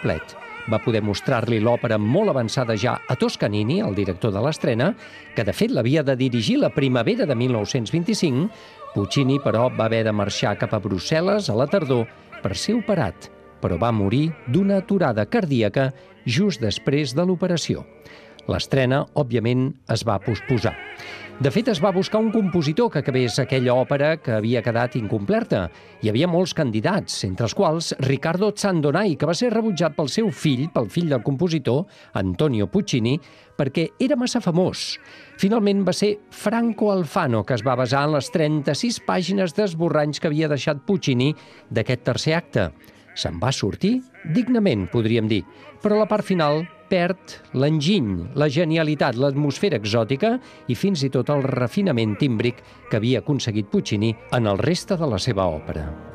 complet. Va poder mostrar-li l'òpera molt avançada ja a Toscanini, el director de l'estrena, que de fet l'havia de dirigir la primavera de 1925. Puccini, però, va haver de marxar cap a Brussel·les a la tardor per ser operat, però va morir d'una aturada cardíaca just després de l'operació. L'estrena, òbviament, es va posposar. De fet, es va buscar un compositor que acabés aquella òpera que havia quedat incomplerta. Hi havia molts candidats, entre els quals Riccardo Zandonai, que va ser rebutjat pel seu fill, pel fill del compositor, Antonio Puccini, perquè era massa famós. Finalment va ser Franco Alfano, que es va basar en les 36 pàgines d'esborranys que havia deixat Puccini d'aquest tercer acte. Se'n va sortir dignament, podríem dir, però la part final perd l'enginy, la genialitat, l'atmosfera exòtica i fins i tot el refinament tímbric que havia aconseguit Puccini en el reste de la seva òpera.